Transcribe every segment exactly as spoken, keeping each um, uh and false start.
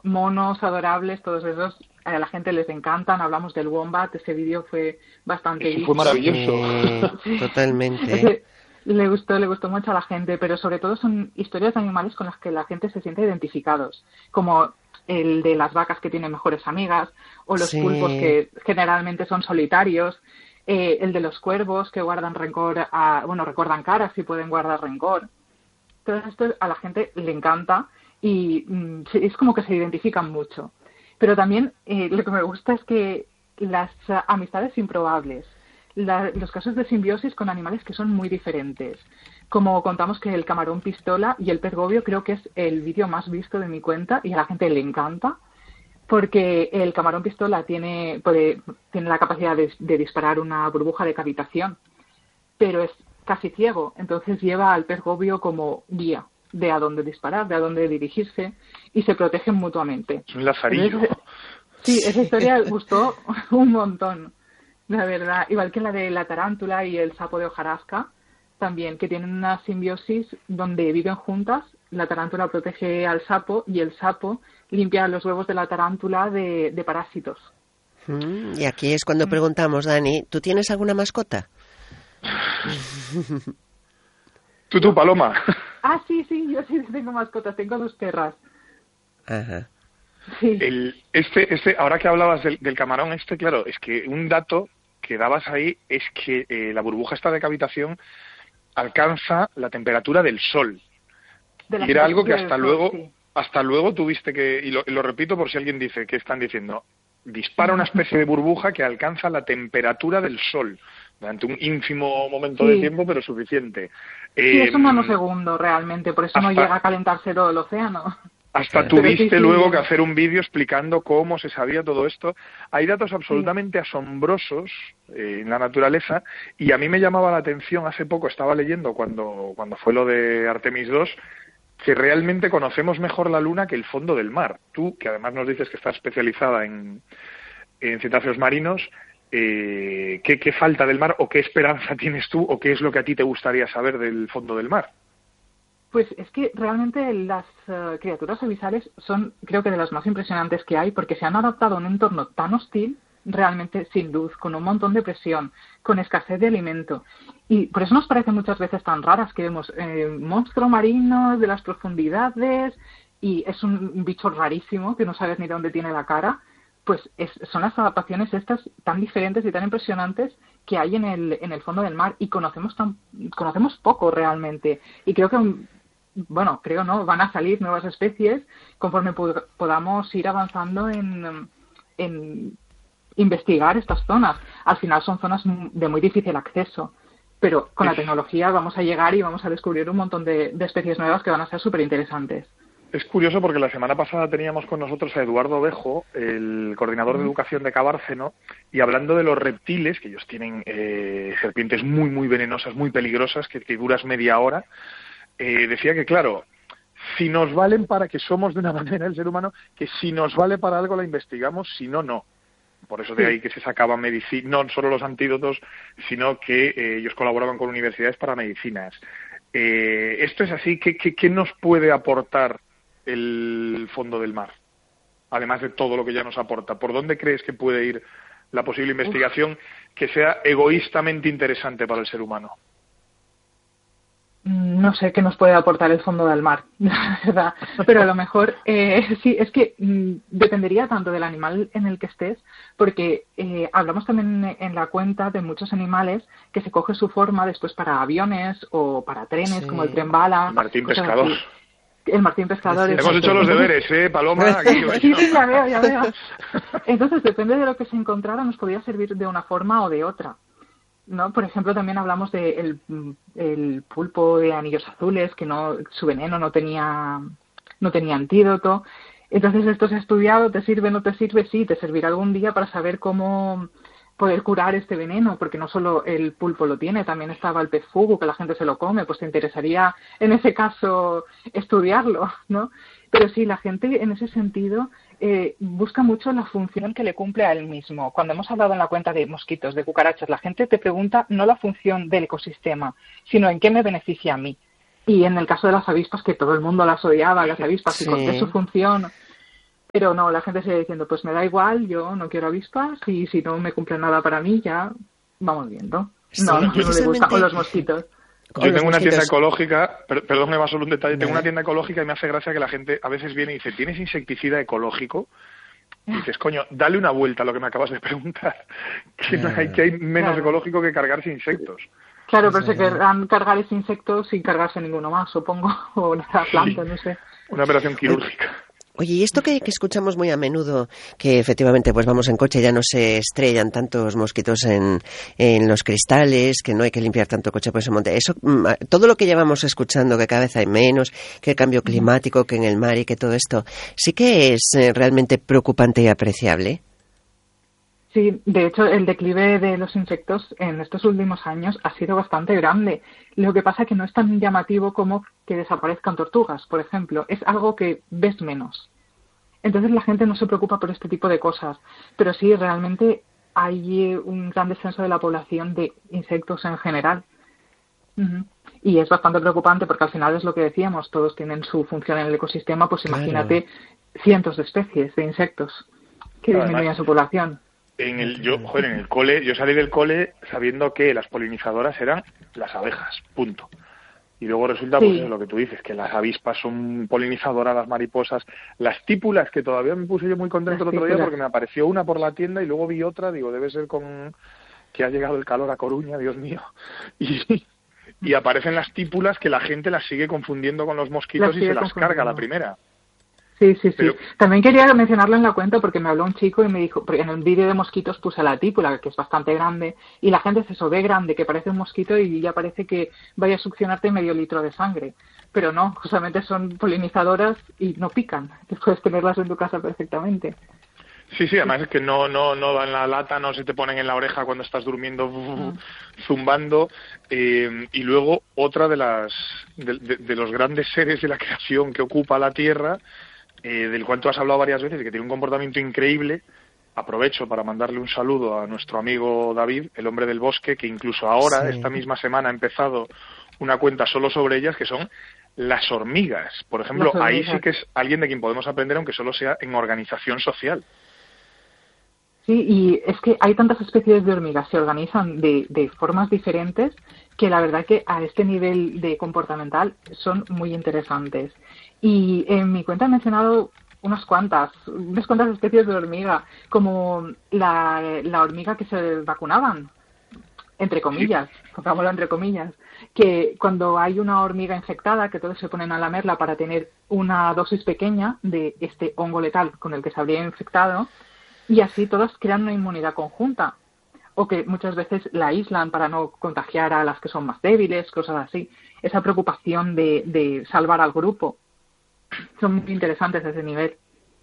monos adorables, todos esos, a la gente les encantan. Hablamos del wombat, ese vídeo fue bastante Eso visto. fue maravilloso. Sí, totalmente. Ese le gustó, le gustó mucho a la gente, pero sobre todo son historias de animales con las que la gente se siente identificados, como el de las vacas que tienen mejores amigas, o los Sí. pulpos que generalmente son solitarios, eh, el de los cuervos que guardan rencor, a, bueno, recuerdan caras y pueden guardar rencor. Todo esto a la gente le encanta y mm, es como que se identifican mucho. Pero también eh, lo que me gusta es que las uh, amistades improbables, la, los casos de simbiosis con animales que son muy diferentes. Como contamos que el camarón pistola y el pez gobio creo que es el vídeo más visto de mi cuenta y a la gente le encanta, porque el camarón pistola tiene, puede, tiene la capacidad de, de disparar una burbuja de cavitación, pero es casi ciego, entonces lleva al pez gobio como guía de a dónde disparar, de a dónde dirigirse, y se protegen mutuamente. Es un lazarillo. Entonces, sí, esa historia gustó un montón, la verdad. Igual que la de la tarántula y el sapo de hojarasca, también, que tienen una simbiosis donde viven juntas. La tarántula protege al sapo y el sapo limpia los huevos de la tarántula de, de parásitos. Mm, y aquí es cuando preguntamos, Dani, ¿tú tienes alguna mascota? Tú, tú, Paloma. Ah, sí, sí, yo sí tengo mascotas, tengo dos perras. Ajá. Sí. El, este, este, ahora que hablabas del, del camarón este, claro, es que un dato que dabas ahí es que eh, la burbuja esta de cavitación alcanza la temperatura del sol. De la Y era algo que hasta del sol, luego, sí. hasta luego tuviste que, y lo, y lo repito por si alguien dice, ¿qué están diciendo? Dispara una especie de burbuja que alcanza la temperatura del sol durante un ínfimo momento Sí. de tiempo, pero suficiente. Sí, Eh, es un nanosegundo realmente, por eso no hasta- llega a calentarse todo el océano. Hasta Pero tuviste sí, sí, luego sí. que hacer un vídeo explicando cómo se sabía todo esto. Hay datos absolutamente asombrosos eh, en la naturaleza, y a mí me llamaba la atención, hace poco estaba leyendo cuando, cuando fue lo de Artemis dos, que realmente conocemos mejor la Luna que el fondo del mar. Tú, que además nos dices que estás especializada en, en cetáceos marinos, eh, ¿qué, ¿qué falta del mar o qué esperanza tienes tú o qué es lo que a ti te gustaría saber del fondo del mar? Pues es que realmente las uh, criaturas abisales son, creo que, de las más impresionantes que hay, porque se han adaptado a un entorno tan hostil, realmente sin luz, con un montón de presión, con escasez de alimento. Y por eso nos parecen muchas veces tan raras que vemos eh, monstruo marino de las profundidades y es un bicho rarísimo que no sabes ni dónde tiene la cara. Pues es, son las adaptaciones estas tan diferentes y tan impresionantes que hay en el, en el fondo del mar, y conocemos tan, conocemos poco realmente. Y creo que bueno, creo no, van a salir nuevas especies conforme pod- podamos ir avanzando en, en investigar estas zonas. Al final son zonas de muy difícil acceso, pero con la tecnología vamos a llegar y vamos a descubrir un montón de, de especies nuevas que van a ser súper interesantes. Es curioso porque la semana pasada teníamos con nosotros a Eduardo Bejo, el coordinador de educación de Cabárceno, y hablando de los reptiles, que ellos tienen eh, serpientes muy, muy venenosas, muy peligrosas, que, que duras media hora, eh, decía que, claro, si nos valen para que somos de una manera el ser humano, que si nos vale para algo la investigamos, si no, no. Por eso de ahí que se sacaban medicina, no solo los antídotos, sino que eh, ellos colaboraban con universidades para medicinas. Eh, esto es así, ¿qué, qué, qué nos puede aportar el fondo del mar? Además de todo lo que ya nos aporta, ¿por dónde crees que puede ir la posible investigación que sea egoístamente interesante para el ser humano? No sé qué nos puede aportar el fondo del mar, la verdad. Pero a lo mejor, eh, sí, es que mm, dependería tanto del animal en el que estés, porque eh, hablamos también en la cuenta de muchos animales que se coge su forma después para aviones o para trenes, sí, como el tren bala. El Martín Pescador. Así. El Martín Pescador. Sí, hemos hecho los deberes, ¿eh, Paloma? Aquí sí, sí, ya veo, ya veo. Entonces, depende de lo que se encontrara, nos podría servir de una forma o de otra, ¿no? Por ejemplo, también hablamos de el, el pulpo de anillos azules, que no, su veneno no tenía, no tenía antídoto. Entonces, esto se ha estudiado, ¿te sirve, no te sirve? Sí, te servirá algún día para saber cómo poder curar este veneno, porque no solo el pulpo lo tiene, también estaba el pez fugu, que la gente se lo come, pues te interesaría en ese caso estudiarlo, ¿no? Pero sí, la gente en ese sentido eh, busca mucho la función que le cumple a él mismo. Cuando hemos hablado en la cuenta de mosquitos, de cucarachas, la gente te pregunta no la función del ecosistema, sino en qué me beneficia a mí. Y en el caso de las avispas, que todo el mundo las odiaba, las avispas, sí. y conté su función. Pero no, la gente sigue diciendo, pues me da igual, yo no quiero avispas y si no me cumple nada para mí, ya vamos viendo. Sí, no, no, no le precisamente- gusta con los mosquitos. Con Yo los tengo una tienda mosquitos. ecológica, per- perdón, me va solo un detalle, tengo Vale. una tienda ecológica y me hace gracia que la gente a veces viene y dice, ¿tienes insecticida ecológico? Y dices, coño, dale una vuelta a lo que me acabas de preguntar, que, no hay, que hay menos Claro. ecológico que cargarse insectos. Claro, pero Sí. se querrán cargar ese insecto sin cargarse ninguno más, supongo, o la planta, no sé. Una operación quirúrgica. Oye, y esto que, que escuchamos muy a menudo, que efectivamente pues vamos en coche, ya no se estrellan tantos mosquitos en, en los cristales, que no hay que limpiar tanto coche por ese monte. Eso, mm, todo lo que llevamos escuchando, que cada vez hay menos, que el cambio climático, que en el mar y que todo esto, sí que es eh, realmente preocupante y apreciable. Sí, de hecho, el declive de los insectos en estos últimos años ha sido bastante grande. Lo que pasa es que no es tan llamativo como que desaparezcan tortugas, por ejemplo. Es algo que ves menos. Entonces la gente no se preocupa por este tipo de cosas. Pero sí, realmente hay un gran descenso de la población de insectos en general. Ujú. Y es bastante preocupante porque al final es lo que decíamos, todos tienen su función en el ecosistema, pues Claro. imagínate cientos de especies de insectos que Además, disminuyen su población. En el, yo, joder, en el cole, yo salí del cole sabiendo que las polinizadoras eran las abejas, punto. Y luego resulta, pues Sí. eso, lo que tú dices, que las avispas son polinizadoras, las mariposas, las típulas, que todavía me puse yo muy contento Las el otro día típulas. porque me apareció una por la tienda y luego vi otra, digo, debe ser con que ha llegado el calor a Coruña, Dios mío. Y, y aparecen las típulas que la gente las sigue confundiendo con los mosquitos Las y sigue se las carga a la confundiendo. primera. Sí, sí, sí. Pero- También quería mencionarlo en la cuenta porque me habló un chico y me dijo, porque en el vídeo de mosquitos puse la típula, que es bastante grande, y la gente se ve grande, que parece un mosquito y ya parece que vaya a succionarte medio litro de sangre. Pero no, justamente son polinizadoras y no pican. Puedes tenerlas en tu casa perfectamente. Sí, sí, además es que no no no dan la lata, no se te ponen en la oreja cuando estás durmiendo Mm. zumbando. Eh, y luego otra de las de, de- de los grandes seres de la creación que ocupa la Tierra, eh, del cual tú has hablado varias veces y que tiene un comportamiento increíble. Aprovecho para mandarle un saludo a nuestro amigo David, el hombre del bosque, que incluso ahora, Sí. esta misma semana, ha empezado una cuenta solo sobre ellas, que son las hormigas. Por ejemplo, Las ahí hormigas. sí que es alguien de quien podemos aprender, aunque solo sea en organización social. Sí, y es que hay tantas especies de hormigas, se organizan de, de formas diferentes, que la verdad que a este nivel de comportamental son muy interesantes. Y en mi cuenta he mencionado unas cuantas, unas cuantas especies de hormiga, como la, la hormiga que se vacunaban, entre comillas, pongámoslo entre comillas, que cuando hay una hormiga infectada, que todos se ponen a lamerla para tener una dosis pequeña de este hongo letal con el que se habría infectado, y así todos crean una inmunidad conjunta, o que muchas veces la aíslan para no contagiar a las que son más débiles, cosas así. Esa preocupación de, de salvar al grupo son muy interesantes a ese nivel.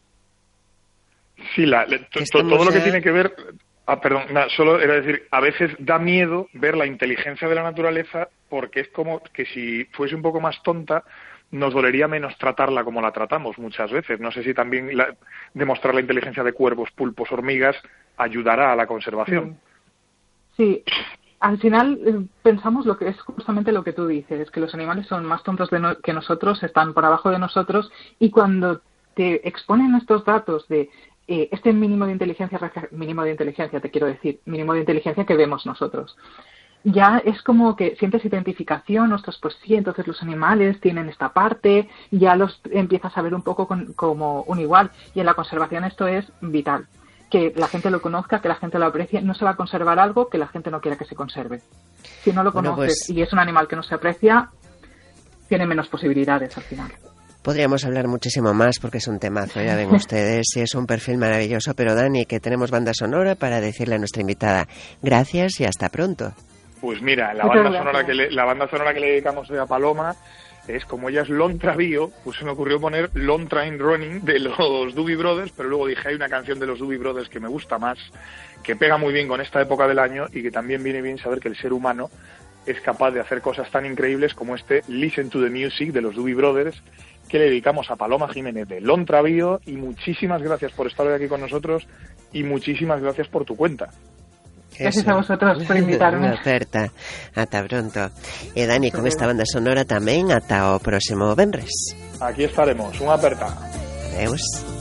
Sí, la, le- to- Estamos todo lo que ya- tiene que ver... Ah, perdón, nada, solo era decir, a veces da miedo ver la inteligencia de la naturaleza porque es como que si fuese un poco más tonta nos dolería menos tratarla como la tratamos muchas veces. No sé si también la- demostrar la inteligencia de cuervos, pulpos, hormigas ayudará a la conservación. Sí, al final eh, pensamos lo que es justamente lo que tú dices, que los animales son más tontos de no- que nosotros, están por abajo de nosotros, y cuando te exponen estos datos de eh, este mínimo de inteligencia, refe- mínimo de inteligencia, te quiero decir, mínimo de inteligencia que vemos nosotros, ya es como que sientes identificación, ostras, pues sí, entonces los animales tienen esta parte, ya los empiezas a ver un poco con- como un igual, y en la conservación esto es vital. Que la gente lo conozca, que la gente lo aprecie. No se va a conservar algo que la gente no quiera que se conserve. Si no lo Bueno, conoces pues- y es un animal que no se aprecia, tiene menos posibilidades al final. Podríamos hablar muchísimo más porque es un temazo, ya ven ustedes, y es un perfil maravilloso. Pero Dani, que tenemos banda sonora para decirle a nuestra invitada gracias y hasta pronto. Pues mira, la Muchas banda gracias. sonora que le, la banda sonora que le dedicamos a Paloma es, como ella es Lontra Bio, pues se me ocurrió poner Long Train Running de los Doobie Brothers, pero luego dije, hay una canción de los Doobie Brothers que me gusta más, que pega muy bien con esta época del año y que también viene bien saber que el ser humano es capaz de hacer cosas tan increíbles como este Listen to the Music de los Doobie Brothers, que le dedicamos a Paloma Jiménez de Lontra Bio. Y muchísimas gracias por estar hoy aquí con nosotros y muchísimas gracias por tu cuenta. Gracias a vosotros por invitarme. Una oferta. Ata pronto. E Dani, con esta banda sonora tamén ata o próximo venres. Aquí estaremos. Un aperta. Adeus.